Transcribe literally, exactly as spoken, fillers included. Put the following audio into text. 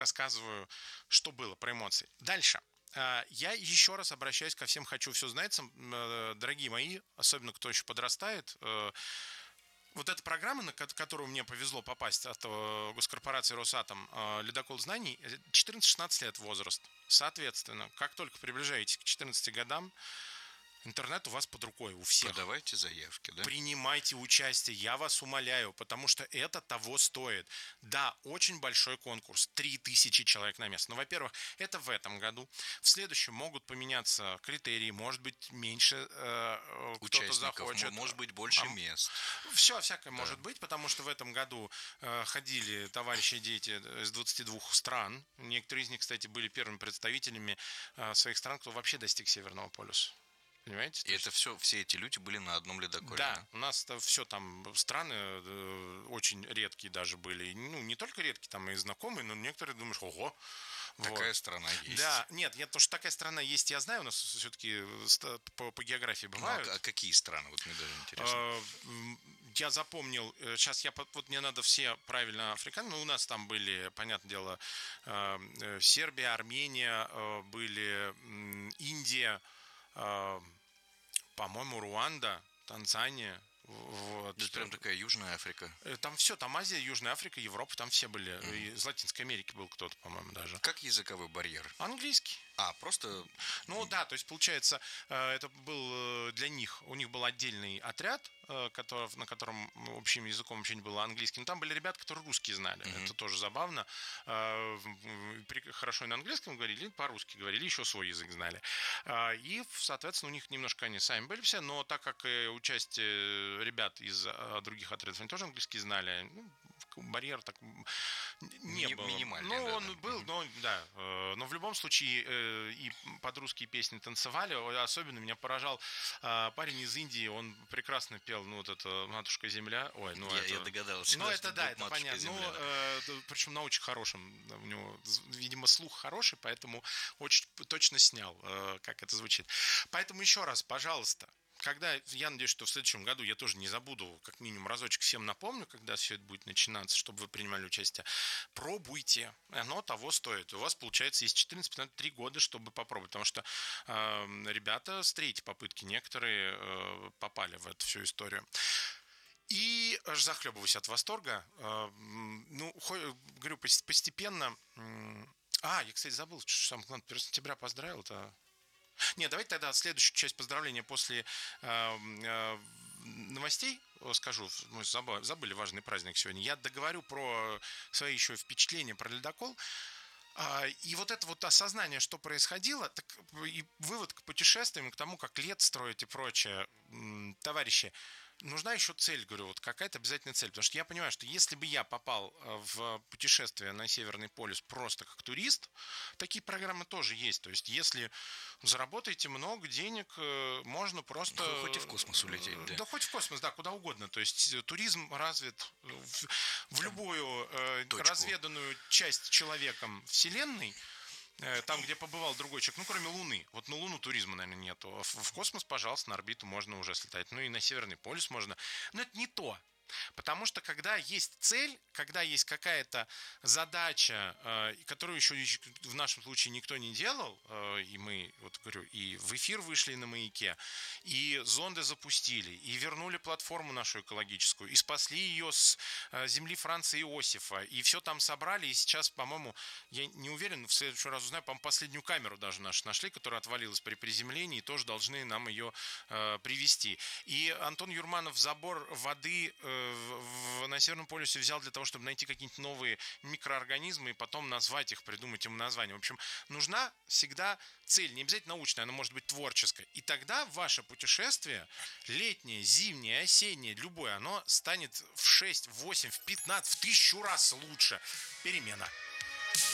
рассказываю, что было про эмоции. Дальше. Я еще раз обращаюсь ко всем «хочу все знать», дорогие мои, особенно кто еще подрастает. Вот эта программа, на которую мне повезло попасть от госкорпорации «Росатом», «Ледокол знаний», четырнадцать-шестнадцать лет возраст. Соответственно, как только приближаетесь к четырнадцати годам, интернет у вас под рукой, у всех. Подавайте заявки, да? Принимайте участие, я вас умоляю, потому что это того стоит. Да, очень большой конкурс, три тысячи человек на место. Но, во-первых, это в этом году. В следующем могут поменяться критерии, может быть, меньше э, кто-то захочет. Может быть, больше а, мест. Все всякое да. может быть, потому что в этом году э, ходили товарищи дети из двадцати двух стран. Некоторые из них, кстати, были первыми представителями э, своих стран, кто вообще достиг Северного полюса. Понимаете? И это есть... все, все эти люди были на одном ледоколе. Да, да? У нас все там страны э, очень редкие даже были. Ну, не только редкие, там и знакомые, но некоторые думаешь, ого. Такая вот. страна есть. Да, нет, нет, то, что такая страна есть, я знаю, у нас все-таки по, по географии бывают. Ну, а какие страны? Вот мне даже интересно. Я запомнил, сейчас я, вот мне надо все правильно африканы, но у нас там были, понятное дело, Сербия, Армения, были Индия, по-моему, Руанда, Танзания. Вот. Это прям такая Южная Африка. Там все, там Азия, Южная Африка, Европа, там все были. Mm. Из Латинской Америки был кто-то, по-моему, даже. Как языковой барьер? Английский. А, просто... Ну да, то есть, получается, это был для них, у них был отдельный отряд, который, на котором общим языком вообще не было английский. Но там были ребята, которые русский знали. Mm-hmm. Это тоже забавно. Хорошо и на английском говорили, по-русски говорили, еще свой язык знали. И, соответственно, у них немножко они сами были все, но так как участие ребят из других отрядов, они тоже английский знали, ну, барьер так не Ми- был. Минимальный, ну, да, он да. был, но да. Но в любом случае и под русские песни танцевали. Особенно меня поражал парень из Индии, он прекрасно пел, ну, вот это «Матушка земля». Ой, ну, я, это... я догадался. Ну, это да, это понятно. Земля. Ну, э, причем на очень хорошем. У него, видимо, слух хороший, поэтому очень точно снял, э, как это звучит. Поэтому еще раз, пожалуйста, когда, я надеюсь, что в следующем году я тоже не забуду, как минимум разочек всем напомню, когда все это будет начинаться, чтобы вы принимали участие. Пробуйте, оно того стоит. У вас, получается, есть четырнадцать три года, чтобы попробовать, потому что э, ребята с третьей попытки некоторые э, попали в эту всю историю. И аж захлебываюсь от восторга. Э, ну, говорю, постепенно... А, я, кстати, забыл, что сам первого сентября поздравил-то. Нет, давайте тогда следующую часть поздравления после э, э, новостей скажу. Мы забыли, забыли важный праздник сегодня. Я договорю про свои еще впечатления про ледокол. А, и вот это вот осознание, что происходило, так, и вывод к путешествиям, к тому, как лед строить и прочее, товарищи, нужна еще цель, говорю, вот какая-то обязательная цель. Потому что я понимаю, что если бы я попал в путешествие на Северный полюс просто как турист, такие программы тоже есть. То есть если заработаете много денег, можно просто... Ну, хоть и в космос улететь, да. Да хоть в космос, да, куда угодно. То есть туризм развит в, в любую э, разведанную часть человеком Вселенной, там, где побывал другой человек, ну, кроме Луны. Вот на Луну туризма, наверное, нету. В космос, пожалуйста, на орбиту можно уже слетать. Ну, и на Северный полюс можно. Но это не то. Потому что когда есть цель, когда есть какая-то задача, э, которую еще в нашем случае никто не делал, э, и мы, вот говорю, и в эфир вышли на Маяке, и зонды запустили, и вернули платформу нашу экологическую, и спасли ее с э, земли Франца Иосифа, и все там собрали, и сейчас, по-моему, я не уверен, в следующий раз узнаю, по-моему, последнюю камеру даже нашу нашли, которая отвалилась при приземлении, и тоже должны нам ее э, привезти. И Антон Юрманов забор воды э, В, в, на Северном полюсе взял для того, чтобы найти какие-нибудь новые микроорганизмы и потом назвать их, придумать им название. В общем, нужна всегда цель, не обязательно научная, она может быть творческая. И тогда ваше путешествие, летнее, зимнее, осеннее, любое, оно станет в шесть, в восемь, в пятнадцать, в тысячу раз лучше. Перемена.